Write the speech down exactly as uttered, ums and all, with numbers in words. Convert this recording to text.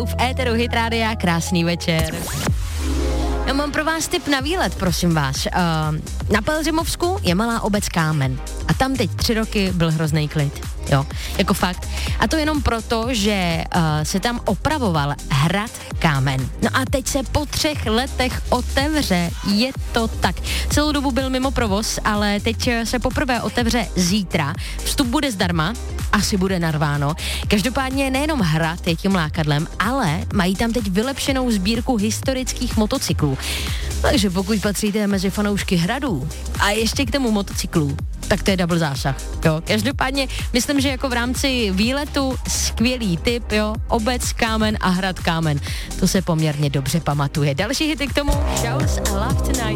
v éteru Hit Rádia, krásný večer. Já mám pro vás tip na výlet, prosím vás. Uh, na Pelhřimovsku je malá obec Kámen a tam teď tři roky byl hrozný klid. Jo, jako fakt. A to jenom proto, že uh, se tam opravoval hrad Kámen. No a teď se po třech letech otevře, je to tak. Celou dobu byl mimo provoz, ale teď se poprvé otevře zítra. Vstup bude zdarma, asi bude narváno. Každopádně nejenom hrad je tím lákadlem, ale mají tam teď vylepšenou sbírku historických motocyklů. Takže pokud patříte mezi fanoušky hradů a ještě k tomu motocyklu, tak to je double zásah, jo. Každopádně myslím, že jako v rámci výletu skvělý tip, jo. Obec Kámen a hrad Kámen. To se poměrně dobře pamatuje. Další hity k tomu, Shouts a Love Tonight.